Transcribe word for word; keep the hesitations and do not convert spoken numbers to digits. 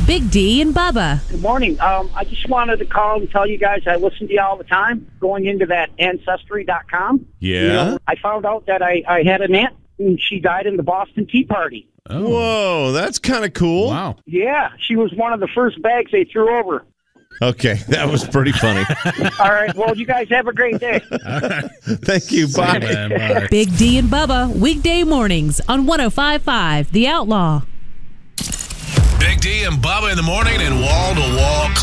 Big D and Bubba. Good morning. Um, I just wanted to call and tell you guys I listen to you all the time. Going into that Ancestry dot com. Yeah. You know, I found out that I, I had an aunt and she died in the Boston Tea Party. Oh. Whoa, that's kind of cool. Wow. Yeah, she was one of the first bags they threw over. Okay, that was pretty funny. All right, well, you guys have a great day. Thank you. Bye. Man, bye. Big D and Bubba, weekday mornings on one oh five point five The Outlaw. Big D and Bubba in the morning and wall to wall